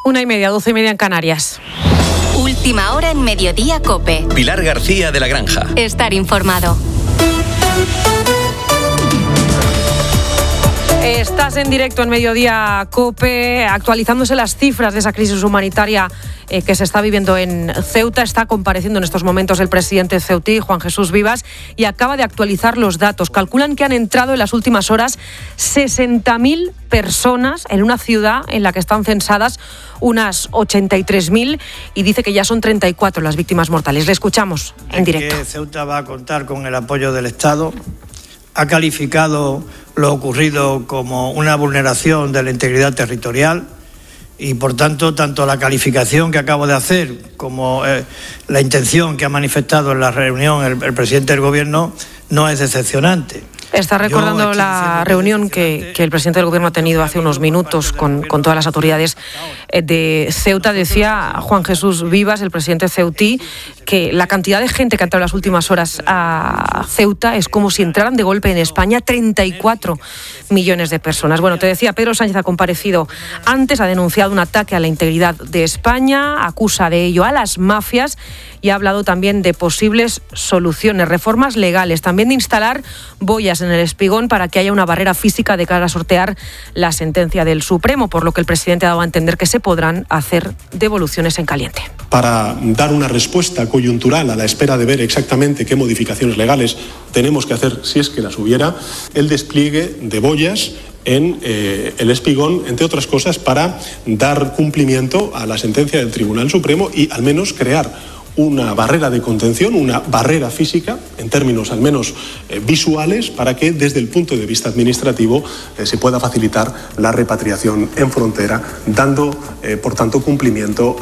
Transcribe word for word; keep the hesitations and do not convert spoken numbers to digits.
Una y media, doce y media en Canarias. Última hora en Mediodía COPE. Pilar García de la Granja. Estar informado. Estás en directo en Mediodía COPE, actualizándose las cifras de esa crisis humanitaria eh, que se está viviendo en Ceuta. Está compareciendo en estos momentos el presidente ceutí, Juan Jesús Vivas, y acaba de actualizar los datos. Calculan que han entrado en las últimas horas sesenta mil personas en una ciudad en la que están censadas unas ochenta y tres mil, y dice que ya son treinta y cuatro las víctimas mortales. Le escuchamos en directo. Que Ceuta va a contar con el apoyo del Estado. Ha calificado lo ocurrido como una vulneración de la integridad territorial y, por tanto, tanto la calificación que acabo de hacer como eh, la intención que ha manifestado en la reunión el, el presidente del Gobierno no es decepcionante. Está recordando la reunión que, que el presidente del Gobierno ha tenido hace unos minutos con, con todas las autoridades de Ceuta. Decía Juan Jesús Vivas, el presidente ceutí, que la cantidad de gente que ha entrado en las últimas horas a Ceuta es como si entraran de golpe en España treinta y cuatro millones de personas. Bueno, te decía, Pedro Sánchez ha comparecido antes, ha denunciado un ataque a la integridad de España, acusa de ello a las mafias y ha hablado también de posibles soluciones, reformas legales, también de instalar boyas en el Espigón para que haya una barrera física de cara a sortear la sentencia del Supremo, por lo que el presidente ha dado a entender que se podrán hacer devoluciones en caliente. Para dar una respuesta coyuntural a la espera de ver exactamente qué modificaciones legales tenemos que hacer, si es que las hubiera, el despliegue de boyas en eh, el Espigón, entre otras cosas, para dar cumplimiento a la sentencia del Tribunal Supremo y al menos crear una barrera de contención, una barrera física, en términos al menos eh, visuales, para que desde el punto de vista administrativo eh, se pueda facilitar la repatriación en frontera, dando, eh, por tanto, cumplimiento